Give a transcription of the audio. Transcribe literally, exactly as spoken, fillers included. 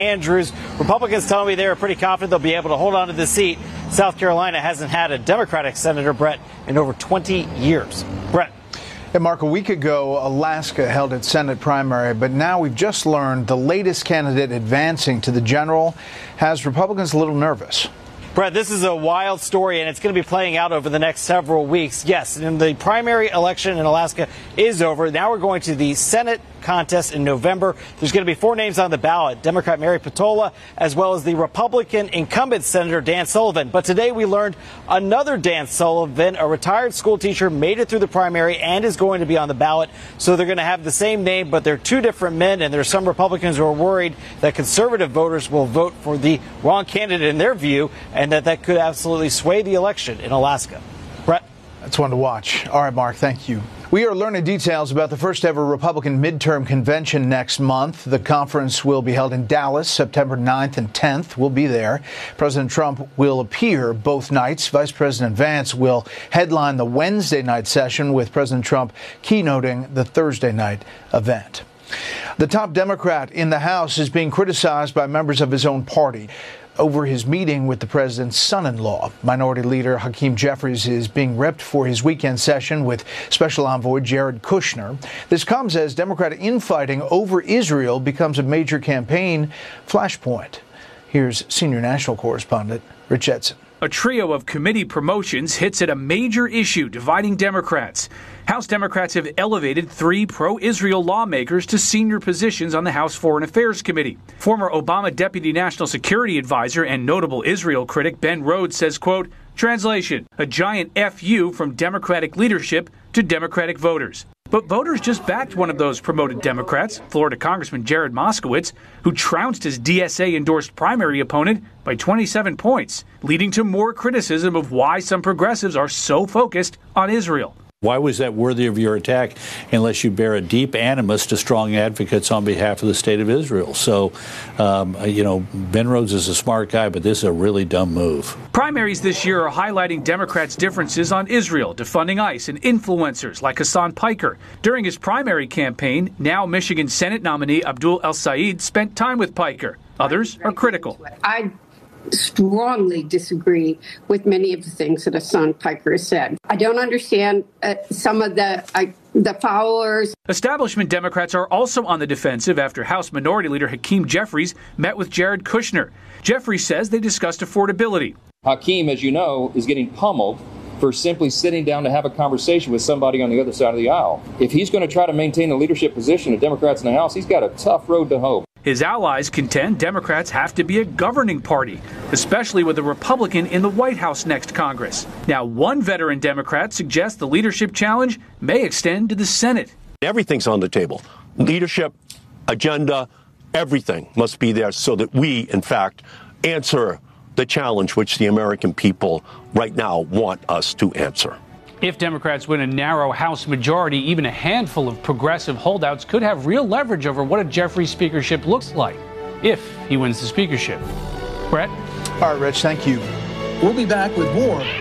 Andrews. Republicans telling me they're pretty confident they'll be able to hold on to the seat. South Carolina hasn't had a Democratic senator, Brett, in over twenty years. Brett. Yeah, Mark, a week ago, Alaska held its Senate primary, but now we've just learned the latest candidate advancing to the general has Republicans a little nervous. Brett, this is a wild story, and it's going to be playing out over the next several weeks. Yes, and the primary election in Alaska is over. Now we're going to the Senate contest in November. There's going to be four names on the ballot: Democrat Mary Peltola, as well as the Republican incumbent Senator Dan Sullivan. But today we learned another Dan Sullivan, a retired school teacher, made it through the primary and is going to be on the ballot. So they're going to have the same name, but they're two different men, and there's some Republicans who are worried that conservative voters will vote for the wrong candidate in their view, and that that could absolutely sway the election in Alaska. Brett? That's one to watch. All right, Mark, thank you. We are learning details about the first ever Republican midterm convention next month. The conference will be held in Dallas, September ninth and tenth. We'll be there. President Trump will appear both nights. Vice President Vance will headline the Wednesday night session, with President Trump keynoting the Thursday night event. The top Democrat in the House is being criticized by members of his own party over his meeting with the president's son-in-law. Minority Leader Hakeem Jeffries is being ripped for his weekend session with Special Envoy Jared Kushner. This comes as Democratic infighting over Israel becomes a major campaign flashpoint. Here's senior national correspondent Rich Edson. A trio of committee promotions hits at a major issue dividing Democrats. House Democrats have elevated three pro-Israel lawmakers to senior positions on the House Foreign Affairs Committee. Former Obama Deputy National Security Advisor and notable Israel critic Ben Rhodes says, quote, translation, a giant F U from Democratic leadership to Democratic voters. But voters just backed one of those promoted Democrats, Florida Congressman Jared Moskowitz, who trounced his D S A-endorsed primary opponent by twenty-seven points, leading to more criticism of why some progressives are so focused on Israel. Why was that worthy of your attack unless you bear a deep animus to strong advocates on behalf of the state of Israel? So, um, you know, Ben Rhodes is a smart guy, but this is a really dumb move. Primaries this year are highlighting Democrats' differences on Israel, defunding ICE, and influencers like Hassan Piker. During his primary campaign, now Michigan Senate nominee Abdul El-Sayed spent time with Piker. Others are critical. I strongly disagree with many of the things that Hassan Piker has said. I don't understand uh, some of the uh, the followers. Establishment Democrats are also on the defensive after House Minority Leader Hakeem Jeffries met with Jared Kushner. Jeffries says they discussed affordability. Hakeem, as you know, is getting pummeled for simply sitting down to have a conversation with somebody on the other side of the aisle. If he's going to try to maintain the leadership position of Democrats in the House, he's got a tough road to hoe. His allies contend Democrats have to be a governing party, especially with a Republican in the White House next Congress. Now, one veteran Democrat suggests the leadership challenge may extend to the Senate. Everything's on the table. Leadership, agenda, everything must be there so that we, in fact, answer the challenge which the American people right now want us to answer. If Democrats win a narrow House majority, even a handful of progressive holdouts could have real leverage over what a Jeffries speakership looks like if he wins the speakership. Brett? All right, Rich, thank you. We'll be back with more